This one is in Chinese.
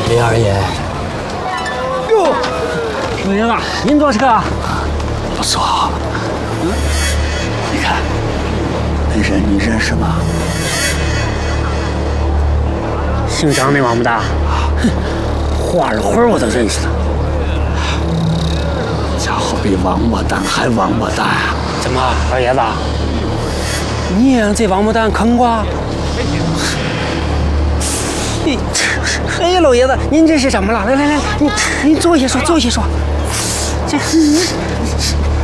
李二爷。 哟，老爷子，您坐车啊？ 不错。你看，那人你认识吗？ 姓张那王八蛋，哼，画着花我都认识他。 家伙比王八蛋还王八蛋啊！ 怎么，老爷子，你也让这王八蛋坑过？哎呀，老爷子，您这是怎么了？来，您坐下说，坐下说。这。